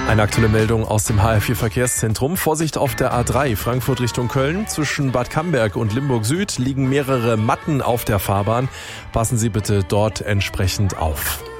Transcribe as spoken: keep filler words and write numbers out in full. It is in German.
Eine aktuelle Meldung aus dem H R vier Verkehrszentrum. Vorsicht auf der A drei Frankfurt Richtung Köln. Zwischen Bad Camberg und Limburg Süd liegen mehrere Matten auf der Fahrbahn. Passen Sie bitte dort entsprechend auf.